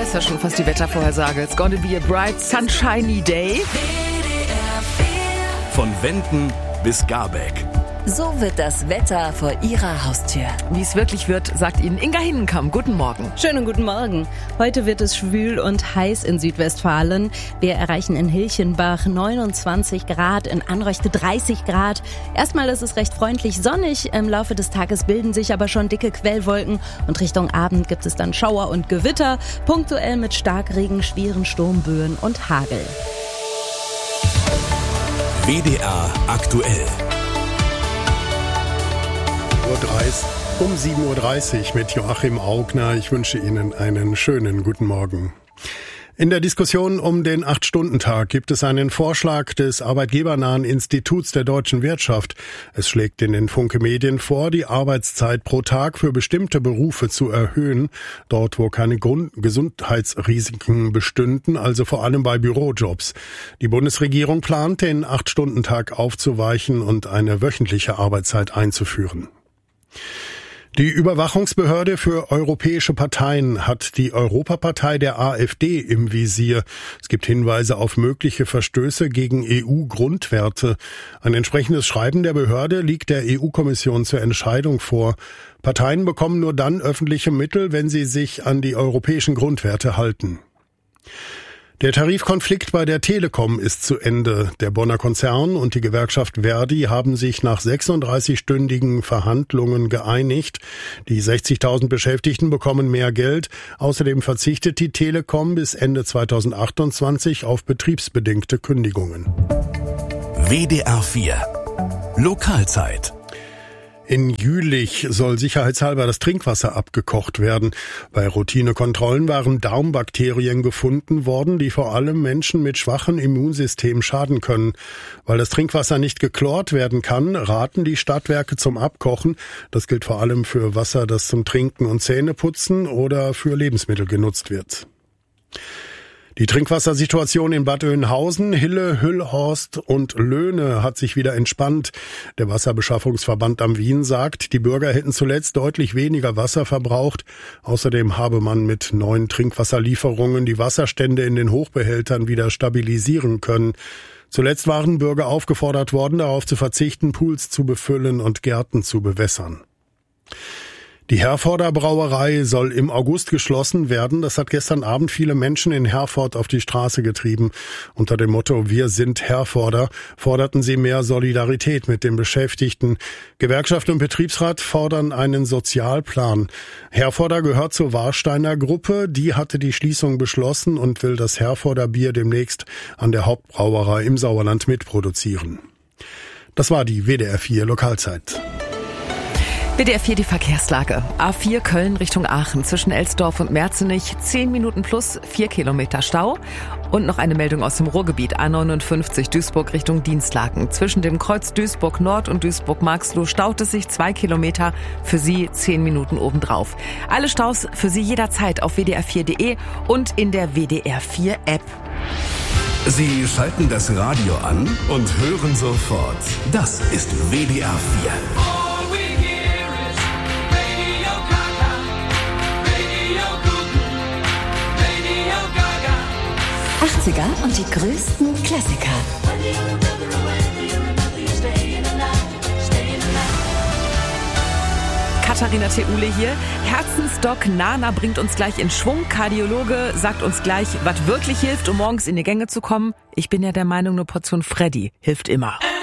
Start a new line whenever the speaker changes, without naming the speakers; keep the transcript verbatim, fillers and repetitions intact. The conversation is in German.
ist ja schon fast die Wettervorhersage. It's gonna be a bright, sunshiny day.
Von Wenden bis Garbeck.
So wird das Wetter vor Ihrer Haustür.
Wie es wirklich wird, sagt Ihnen Inga Hinnenkamp. Guten Morgen.
Schönen guten Morgen. Heute wird es schwül und heiß in Südwestfalen. Wir erreichen in Hilchenbach neunundzwanzig Grad, in Anröchte dreißig Grad. Erstmal ist es recht freundlich sonnig. Im Laufe des Tages bilden sich aber schon dicke Quellwolken und Richtung Abend gibt es dann Schauer und Gewitter, punktuell mit Starkregen, schweren Sturmböen und Hagel.
W D R aktuell.
Um sieben Uhr dreißig mit Joachim Augner. Ich wünsche Ihnen einen schönen guten Morgen. In der Diskussion um den acht-Stunden-Tag gibt es einen Vorschlag des arbeitgebernahen Instituts der deutschen Wirtschaft. Es schlägt in den Funke Medien vor, die Arbeitszeit pro Tag für bestimmte Berufe zu erhöhen, dort wo keine Grund- Gesundheitsrisiken bestünden, also vor allem bei Bürojobs. Die Bundesregierung plant, den acht-Stunden-Tag aufzuweichen und eine wöchentliche Arbeitszeit einzuführen. Die Überwachungsbehörde für europäische Parteien hat die Europapartei der AfD im Visier. Es gibt Hinweise auf mögliche Verstöße gegen E U-Grundwerte. Ein entsprechendes Schreiben der Behörde liegt der E U-Kommission zur Entscheidung vor. Parteien bekommen nur dann öffentliche Mittel, wenn sie sich an die europäischen Grundwerte halten. Der Tarifkonflikt bei der Telekom ist zu Ende. Der Bonner Konzern und die Gewerkschaft Verdi haben sich nach sechsunddreißigstündigen Verhandlungen geeinigt. Die sechzigtausend Beschäftigten bekommen mehr Geld. Außerdem verzichtet die Telekom bis Ende zweitausendachtundzwanzig auf betriebsbedingte Kündigungen.
W D R vier Lokalzeit.
In Jülich soll sicherheitshalber das Trinkwasser abgekocht werden. Bei Routinekontrollen waren Darmbakterien gefunden worden, die vor allem Menschen mit schwachem Immunsystem schaden können. Weil das Trinkwasser nicht geklort werden kann, raten die Stadtwerke zum Abkochen. Das gilt vor allem für Wasser, das zum Trinken und Zähneputzen oder für Lebensmittel genutzt wird. Die Trinkwassersituation in Bad Oeynhausen, Hille, Hüllhorst und Löhne hat sich wieder entspannt. Der Wasserbeschaffungsverband am Wien sagt, die Bürger hätten zuletzt deutlich weniger Wasser verbraucht. Außerdem habe man mit neuen Trinkwasserlieferungen die Wasserstände in den Hochbehältern wieder stabilisieren können. Zuletzt waren Bürger aufgefordert worden, darauf zu verzichten, Pools zu befüllen und Gärten zu bewässern. Die Herforder Brauerei soll im August geschlossen werden. Das hat gestern Abend viele Menschen in Herford auf die Straße getrieben. Unter dem Motto "Wir sind Herforder" forderten sie mehr Solidarität mit den Beschäftigten. Gewerkschaft und Betriebsrat fordern einen Sozialplan. Herforder gehört zur Warsteiner Gruppe. Die hatte die Schließung beschlossen und will das Herforder Bier demnächst an der Hauptbrauerei im Sauerland mitproduzieren. Das war die W D R vier Lokalzeit.
W D R vier die Verkehrslage. A vier Köln Richtung Aachen zwischen Elsdorf und Merzenich. zehn Minuten plus vier Kilometer Stau. Und noch eine Meldung aus dem Ruhrgebiet. A neunundfünfzig Duisburg Richtung Dienstlaken. Zwischen dem Kreuz Duisburg Nord und Duisburg Marxloh staut es sich zwei Kilometer. Für Sie zehn Minuten obendrauf. Alle Staus für Sie jederzeit auf w d r vier punkt d e und in der W D R vier App.
Sie schalten das Radio an und hören sofort. Das ist W D R vier.
achtziger und die größten Klassiker.
Katharina Theule hier. Herzensdoc Nana bringt uns gleich in Schwung. Kardiologe sagt uns gleich, was wirklich hilft, um morgens in die Gänge zu kommen. Ich bin ja der Meinung, eine Portion Freddy hilft immer.